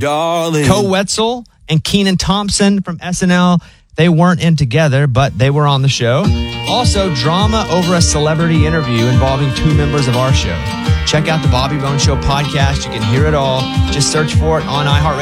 darling. Co Wetzel and Kenan Thompson from SNL. They weren't in together, but they were on the show. Also, drama over a celebrity interview involving two members of our show. Check out the Bobby Bones Show podcast. You can hear it all. Just search for it on iHeartRadio.